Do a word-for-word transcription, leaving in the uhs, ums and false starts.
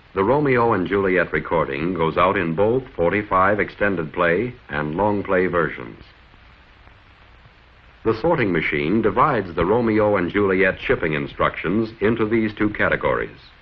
The Romeo and Juliet recording goes out in both forty-five extended play and long play versions. The sorting machine divides the Romeo and Juliet shipping instructions into these two categories.